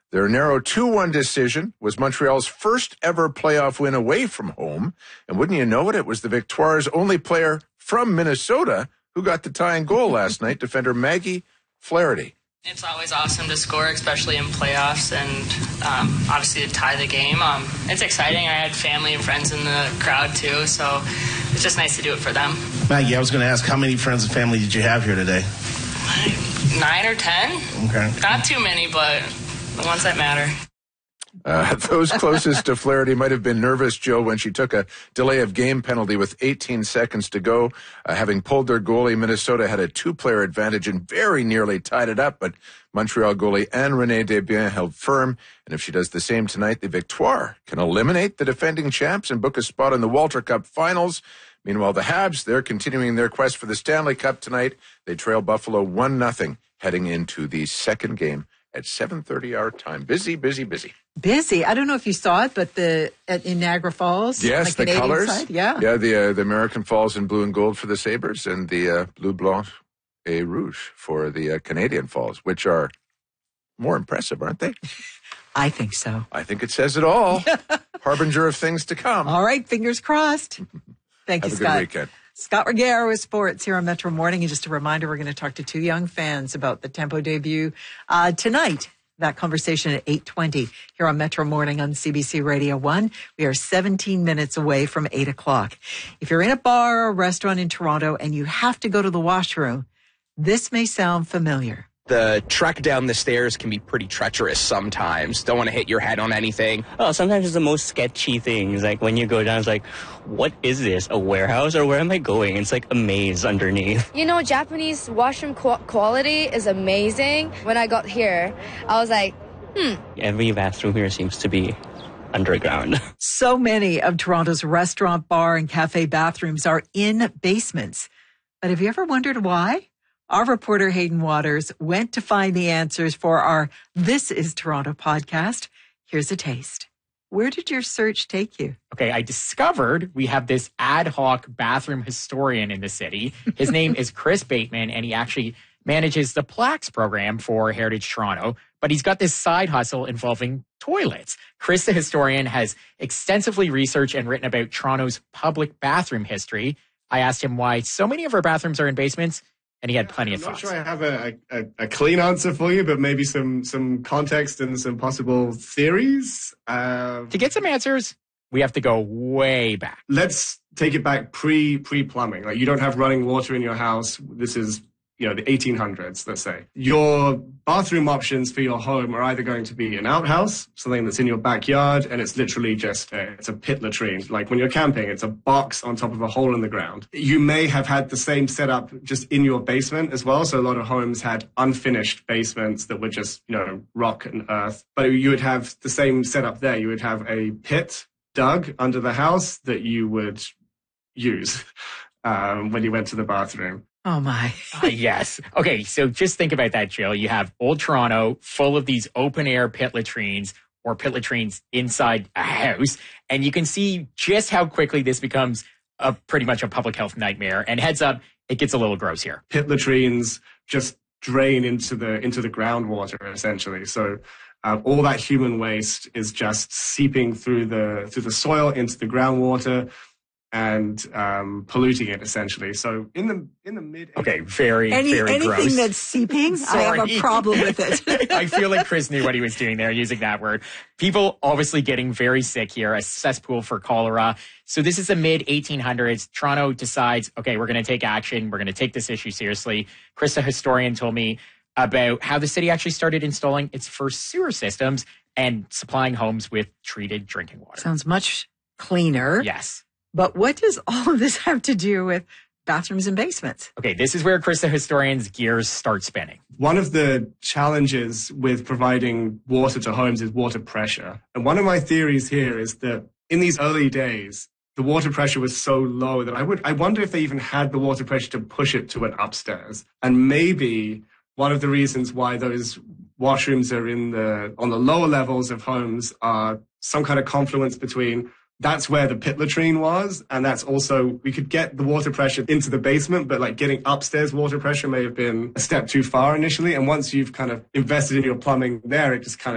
Their narrow 2-1 decision was Montreal's first ever playoff win away from home. And wouldn't you know it, it was the Victoires' only player from Minnesota who got the tying goal last night, defender Maggie Flaherty. It's always awesome to score, especially in playoffs, and obviously to tie the game. It's exciting. I had family and friends in the crowd too, so it's just nice to do it for them. Maggie, I was going to ask, how many friends and family did you have here today? 9 or 10. Okay. Not too many, but the ones that matter. Those closest to Flaherty might have been nervous, Jill, when she took a delay of game penalty with 18 seconds to go. Having pulled their goalie, Minnesota had a 2-player advantage and very nearly tied it up, but Montreal goalie Anne-Renée Desbiens held firm. And if she does the same tonight, the Victoire can eliminate the defending champs and book a spot in the Walter Cup finals. Meanwhile, the Habs, they're continuing their quest for the Stanley Cup tonight. They trail Buffalo 1-0 heading into the second game at 7:30 our time. Busy. Busy. I don't know if you saw it, but in Niagara Falls. Yes, the Canadian colors. Side, yeah. Yeah, the American Falls in blue and gold for the Sabres and the bleu, blanc et rouge for the Canadian Falls, which are more impressive, aren't they? I think so. I think it says it all. Harbinger of things to come. All right, fingers crossed. Thank you, Have a Scott. good weekend. Scott Ruggiero with sports here on Metro Morning. And just a reminder, we're going to talk to 2 young fans about the Tempo debut tonight. That conversation at 8:20 here on Metro Morning on CBC Radio 1. We are 17 minutes away from 8 o'clock. If you're in a bar or a restaurant in Toronto and you have to go to the washroom, this may sound familiar. The trek down the stairs can be pretty treacherous sometimes. Don't want to hit your head on anything. Oh, sometimes it's the most sketchy things. Like when you go down, it's like, what is this? A warehouse or where am I going? It's like a maze underneath. You know, Japanese washroom quality is amazing. When I got here, I was like, Every bathroom here seems to be underground. So many of Toronto's restaurant, bar, and cafe bathrooms are in basements. But have you ever wondered why? Our reporter Hayden Waters went to find the answers for our This is Toronto podcast. Here's a taste. Where did your search take you? Okay, I discovered we have this ad hoc bathroom historian in the city. His name is Chris Bateman, and he actually manages the Plaques program for Heritage Toronto. But he's got this side hustle involving toilets. Chris, the historian, has extensively researched and written about Toronto's public bathroom history. I asked him why so many of our bathrooms are in basements, and he had plenty of thoughts. I'm not sure I have a clean answer for you, but maybe some context and some possible theories. To get some answers, we have to go way back. Let's take it back pre-plumbing. Like, you don't have running water in your house. This is, the 1800s, let's say. Your bathroom options for your home are either going to be an outhouse, something that's in your backyard, and it's literally just it's a pit latrine. Like when you're camping, it's a box on top of a hole in the ground. You may have had the same setup just in your basement as well. So a lot of homes had unfinished basements that were just, rock and earth. But you would have the same setup there. You would have a pit dug under the house that you would use when you went to the bathroom. Oh, my. Yes. Okay, so just think about that, Jill. You have old Toronto full of these open-air pit latrines or pit latrines inside a house, and you can see just how quickly this becomes pretty much a public health nightmare. And heads up, it gets a little gross here. Pit latrines just drain into the groundwater, essentially. So all that human waste is just seeping through the soil into the groundwater and polluting it, essentially. So in the mid... Okay, very gross. Anything that's seeping, I have a problem with it. I feel like Chris knew what he was doing there, using that word. People obviously getting very sick here, a cesspool for cholera. So this is the mid-1800s. Toronto decides, okay, we're going to take action. We're going to take this issue seriously. Chris, the historian, told me about how the city actually started installing its first sewer systems and supplying homes with treated drinking water. Sounds much cleaner. Yes. But what does all of this have to do with bathrooms and basements? Okay, this is where Chris the historian's gears start spinning. One of the challenges with providing water to homes is water pressure. And one of my theories here is that in these early days, the water pressure was so low that I wonder if they even had the water pressure to push it to an upstairs. And maybe one of the reasons why those washrooms are on the lower levels of homes are some kind of confluence between that's where the pit latrine was, and that's also, we could get the water pressure into the basement, but like getting upstairs water pressure may have been a step too far initially. And once you've kind of invested in your plumbing there, it just kind of